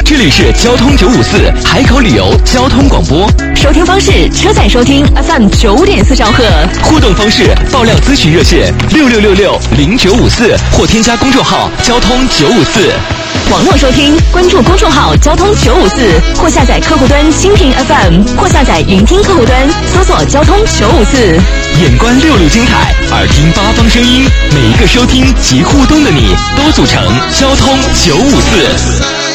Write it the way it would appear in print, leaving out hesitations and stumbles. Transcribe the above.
这里是交通954海口旅游交通广播。 收听方式：车载收听 FM 95.4兆赫。 互动方式：爆料咨询热线66660954或添加公众号交通954。 网络收听，关注公众号交通954，或下载客户端蜻蜓 FM， 或下载云听客户端，搜索交通954。 眼观66精彩，耳听八方声音，每一个收听及互动的你，都组成交通954。